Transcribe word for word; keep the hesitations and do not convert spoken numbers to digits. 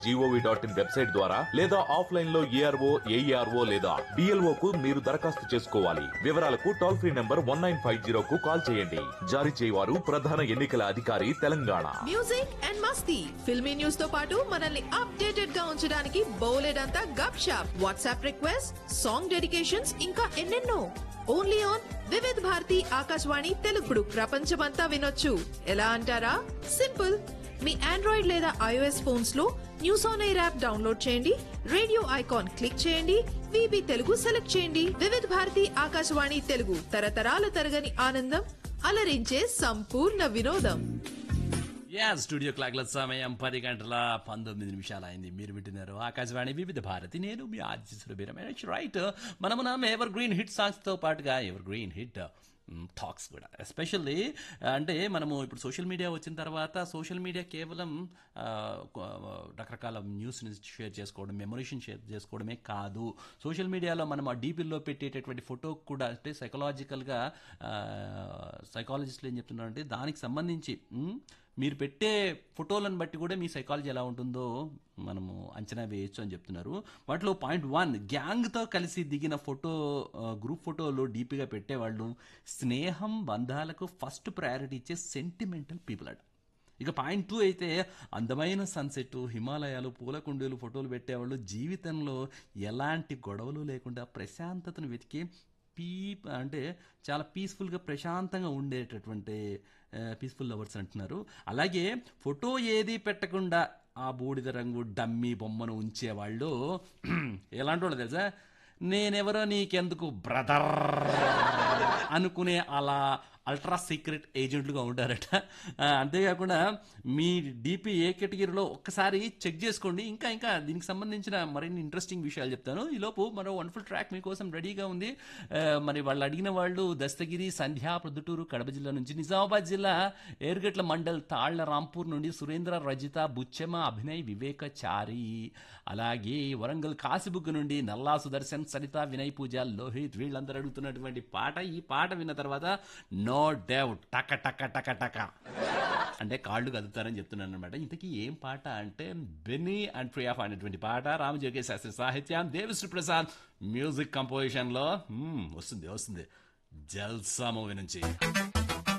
GOV dot in website ద్వారా లేదా offline లో ఏఆర్ఓ ఏఈఆర్ఓ లేదా డిఎల్ఓ కు మీరు దరఖాస్తు చేసుకోవాలి. వివరాలకు toll free number one nine five zero కు కాల్ చేయండి. జారీ చేయవారు ప్రధాన ఎన్నికల అధికారి Telangana. Music and Masti filmy news తో పాటు మనల్ని అప్డేటెడ్ గా ఉంచడానికి బోలెడంతా గప్ shop, WhatsApp request, song dedications, ఇంకా ఎన్నెన్నో. Only on Vividh Bharati Akashvani తెలుగుడు. ప్రపంచమంతా వినొచ్చు. ఎలా అంటారా? సింపుల్. మీ ఆండ్రాయిడ్ లేదా ఐఓఎస్ ఫోన్స్ లో news on air app download చేయండి, రేడియో ఐకాన్ క్లిక్ చేయండి, విబి తెలుగు సెలెక్ట్ చేయండి. వివిధ భారతి ఆకాశవాణి తెలుగు, తరతరాల తరగని ఆనందం, అలరించే సంపూర్ణ వినోదం. యా స్టూడియో క్లాక్ల సమయం పది గంటల పంతొమ్మిది నిమిషాలు అయింది. మీరు వింటున్నారు ఆకాశవాణి వివిధ భారతి. నేను మీ ఆర్జీ రైట్. మనము నా ఎవర్ గ్రీన్ హిట్ సాంగ్స్ తో పాటుగా ఎవర్ గ్రీన్ హిట్ టాక్స్ కూడా, ఎస్పెషల్లీ అంటే మనము ఇప్పుడు సోషల్ మీడియా వచ్చిన తర్వాత సోషల్ మీడియా కేవలం రకరకాల న్యూస్ని షేర్ చేసుకోవడం, మెమొరీషన్ షేర్ చేసుకోవడమే కాదు. సోషల్ మీడియాలో మనం ఆ డీపీల్లో పెట్టేటటువంటి ఫోటో కూడా అంటే సైకలాజికల్గా సైకాలజిస్టులు ఏం చెప్తున్నారంటే దానికి సంబంధించి మీరు పెట్టే ఫోటోలను బట్టి కూడా మీ సైకాలజీ ఎలా ఉంటుందో మనము అంచనా వేయచ్చు అని చెప్తున్నారు. వాటిలో పాయింట్ వన్, గ్యాంగ్తో కలిసి దిగిన ఫోటో, గ్రూప్ ఫోటోలు డీపీగా పెట్టేవాళ్ళు స్నేహం బంధాలకు ఫస్ట్ ప్రయారిటీ ఇచ్చే సెంటిమెంటల్ పీపుల్ అట. ఇక పాయింట్ టూ అయితే అందమైన సన్సెట్, హిమాలయాలు, పూల కుండీలు ఫోటోలు పెట్టేవాళ్ళు జీవితంలో ఎలాంటి గొడవలు లేకుండా ప్రశాంతతను వెతికి పీ అంటే చాలా పీస్ఫుల్గా ప్రశాంతంగా ఉండేటటువంటి పీస్ఫుల్ లవర్స్ అంటున్నారు. అలాగే ఫోటో ఏది పెట్టకుండా ఆ బూడిద రంగు డమ్మీ బొమ్మను ఉంచేవాళ్ళు ఎలాంటి వాళ్ళు తెలుసా? నేనెవరో నీకెందుకు బ్రదర్ అనుకునే అలా అల్ట్రా సీక్రెట్ ఏజెంట్లుగా ఉంటారట. అంతేకాకుండా మీ డీపీ ఏ కేటగిరీలో ఒక్కసారి చెక్ చేసుకోండి. ఇంకా ఇంకా దీనికి సంబంధించిన మరిన్ని ఇంట్రెస్టింగ్ విషయాలు చెప్తాను. ఈలోపు మరో వండర్ఫుల్ ట్రాక్ మీకోసం రెడీగా ఉంది. మరి వాళ్ళు అడిగిన వాళ్ళు దస్తగిరి, సంధ్యా, ప్రొద్దుటూరు, కడప జిల్లా నుంచి, నిజామాబాద్ జిల్లా ఏర్గట్ల మండల్ తాళ్ల రాంపూర్ నుండి సురేంద్ర, రజిత, బుచ్చెమ, అభినయ్, వివేక చారి, అలాగే వరంగల్ కాసిబుగ్గు నుండి నల్లా సుదర్శన్, సరిత, వినయ్, పూజ, లోహిత్ వీళ్ళందరూ అడుగుతున్నటువంటి పాట. ఈ పాట విన్న తర్వాత నో డౌట్ టక టక టక టక అంటే కాళ్ళు కదుతారని చెప్తున్నాను అనమాట. ఇంతకీ ఏం పాట అంటే బెన్నీ అండ్ ప్రియా అనేటువంటి పాట. రామజోగేశ్ శాస్త్రి సాహిత్యం, దేవిశ్రీ ప్రసాద్ మ్యూజిక్ కంపోజిషన్ లో వస్తుంది వస్తుంది జల్సా మూవీ నుంచి.